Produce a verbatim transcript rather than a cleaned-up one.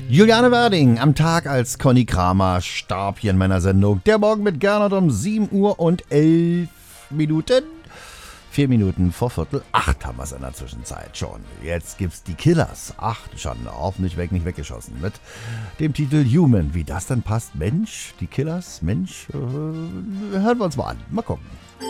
Juliane Werding am Tag, als Conny Kramer starb, hier in meiner Sendung. Der Morgen mit Gernot um sieben Uhr und elf Minuten. Vier Minuten vor Viertel acht haben wir es in der Zwischenzeit schon. Jetzt gibt's die Killers. Ach, Schande, hoffentlich weg, nicht weggeschossen. Mit dem Titel Human. Wie das dann passt? Mensch, die Killers, Mensch, äh, hören wir uns mal an. Mal gucken.